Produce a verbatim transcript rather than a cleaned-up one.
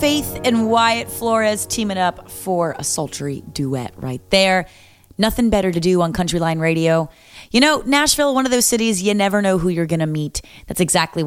Faith and Wyatt Flores teaming up for a sultry duet right there. Nothing better to do on Country Line Radio. You know, Nashville, one of those cities you never know who you're going to meet. That's exactly